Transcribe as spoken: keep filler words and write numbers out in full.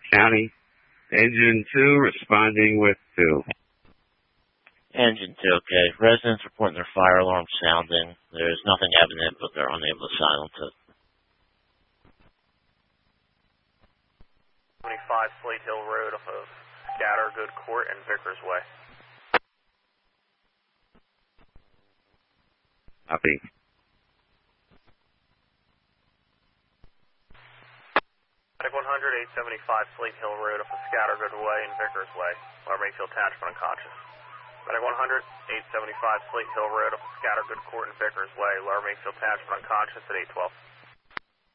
County. Engine two responding with two. Engine two, okay. Residents reporting their fire alarm sounding. There's nothing evident, but they're unable to silence it. twenty-five Slate Hill Road off of Scattergood Court and Vickers Way. Copy. Medic one hundred, eight seventy-five Slate Hill Road off of Scattergood Way and Vickers Way. Lower Mayfield attachment unconscious. Medic one hundred, eight seventy-five Slate Hill Road off of Scattergood Court and Vickers Way. Lower Mayfield attachment unconscious at eight twelve.